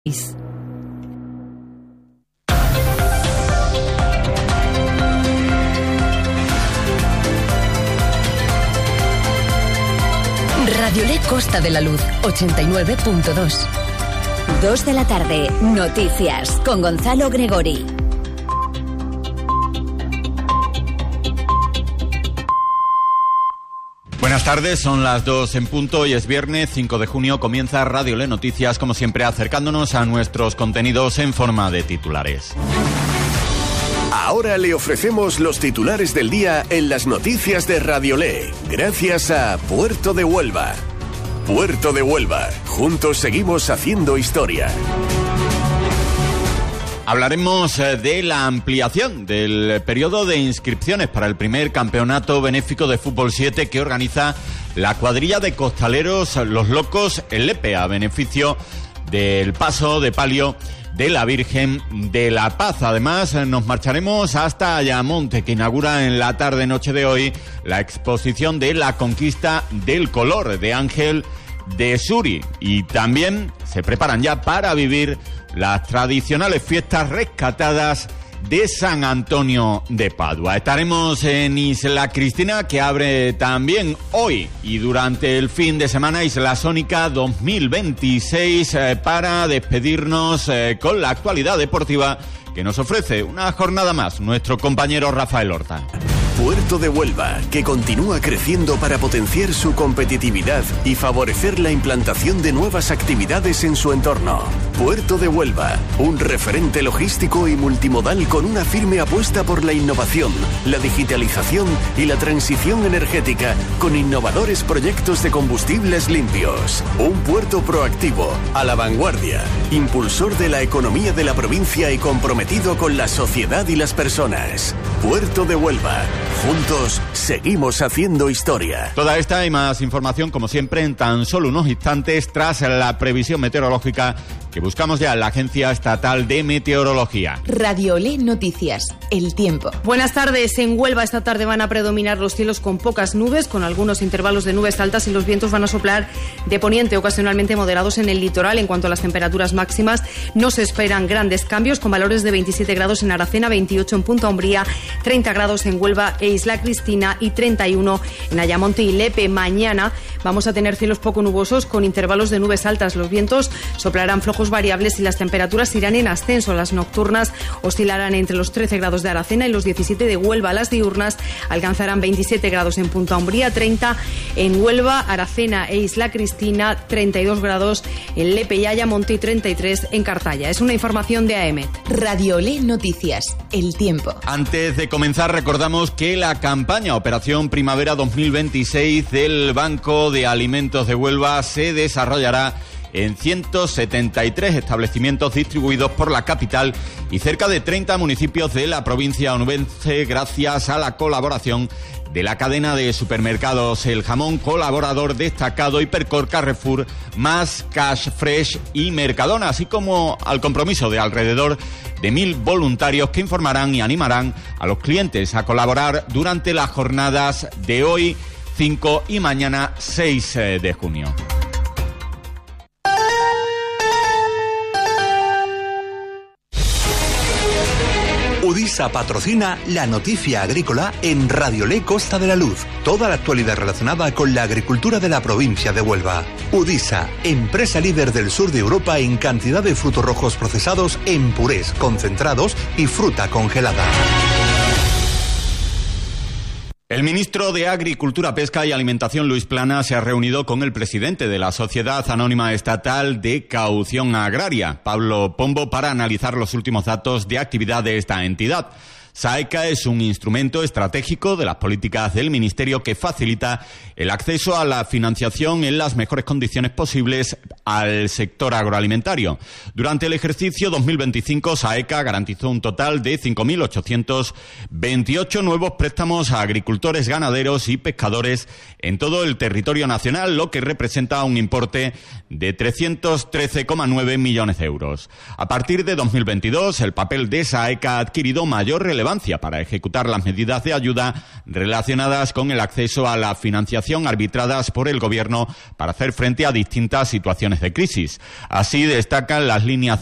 Radiolé Costa de la Luz, 89.2. 2 de la tarde, noticias con Gonzalo Gregori. Buenas tardes, son las 2 en punto y es viernes 5 de junio. Comienza Radiolé Noticias, como siempre, acercándonos a nuestros contenidos en forma de titulares. Ahora le ofrecemos los titulares del día en las noticias de Radiolé, gracias a Puerto de Huelva. Puerto de Huelva, juntos seguimos haciendo historia. Hablaremos de la ampliación del periodo de inscripciones para el primer campeonato benéfico de Fútbol 7 que organiza la cuadrilla de costaleros Los Locos en Lepe, a beneficio del paso de palio de la Virgen de la Paz. Además, nos marcharemos hasta Ayamonte, que inaugura en la tarde-noche de hoy la exposición de La Conquista del Color de Ángel de Suri. Y también se preparan ya para vivir las tradicionales fiestas rescatadas de San Antonio de Padua. Estaremos en Isla Cristina, que abre también hoy y durante el fin de semana Isla Sónica 2026, para despedirnos con la actualidad deportiva que nos ofrece una jornada más nuestro compañero Rafael Horta. Puerto de Huelva, que continúa creciendo para potenciar su competitividad y favorecer la implantación de nuevas actividades en su entorno. Puerto de Huelva, un referente logístico y multimodal con una firme apuesta por la innovación, la digitalización y la transición energética, con innovadores proyectos de combustibles limpios. Un puerto proactivo, a la vanguardia, impulsor de la economía de la provincia y comprometido con la sociedad y las personas. Puerto de Huelva. Juntos seguimos haciendo historia. Toda esta y más información, como siempre, en tan solo unos instantes tras la previsión meteorológica que buscamos ya en la Agencia Estatal de Meteorología. Radiolé Noticias, el tiempo. Buenas tardes. En Huelva esta tarde van a predominar los cielos con pocas nubes, con algunos intervalos de nubes altas, y los vientos van a soplar de poniente, ocasionalmente moderados en el litoral. En cuanto a las temperaturas máximas, no se esperan grandes cambios, con valores de 27 grados en Aracena, 28 en Punta Umbría, 30 grados en Huelva e Isla Cristina y 31 en Ayamonte y Lepe. Mañana vamos a tener cielos poco nubosos con intervalos de nubes altas. Los vientos soplarán flojos variables y las temperaturas irán en ascenso. Las nocturnas oscilarán entre los 13 grados de Aracena y los 17 de Huelva. Las diurnas alcanzarán 27 grados en Punta Umbría, 30 en Huelva, Aracena e Isla Cristina, 32 grados en Lepe y Ayamonte y 33 en Cartaya. Es una información de AEMET. Radiolé Noticias, el tiempo. Antes de comenzar, recordamos que la campaña Operación Primavera 2026 del Banco de Alimentos de Huelva se desarrollará en 173 establecimientos distribuidos por la capital y cerca de 30 municipios de la provincia onubense, gracias a la colaboración de la cadena de supermercados El Jamón, colaborador destacado Hipercor, Carrefour, Más, Cash Fresh y Mercadona, así como al compromiso de alrededor de 1.000 voluntarios que informarán y animarán a los clientes a colaborar durante las jornadas de hoy 5 y mañana 6 de junio. Udisa patrocina la noticia agrícola en Radiolé Costa de la Luz. Toda la actualidad relacionada con la agricultura de la provincia de Huelva. Udisa, empresa líder del sur de Europa en cantidad de frutos rojos procesados en purés, concentrados y fruta congelada. El ministro de Agricultura, Pesca y Alimentación, Luis Plana, se ha reunido con el presidente de la Sociedad Anónima Estatal de Caución Agraria, Pablo Pombo, para analizar los últimos datos de actividad de esta entidad. SAECA es un instrumento estratégico de las políticas del Ministerio que facilita el acceso a la financiación en las mejores condiciones posibles al sector agroalimentario. Durante el ejercicio 2025, SAECA garantizó un total de 5.828 nuevos préstamos a agricultores, ganaderos y pescadores en todo el territorio nacional, lo que representa un importe de 313,9 millones de euros. A partir de 2022, el papel de SAECA ha adquirido mayor relevancia relevancia para ejecutar las medidas de ayuda relacionadas con el acceso a la financiación arbitradas por el Gobierno para hacer frente a distintas situaciones de crisis. Así destacan las líneas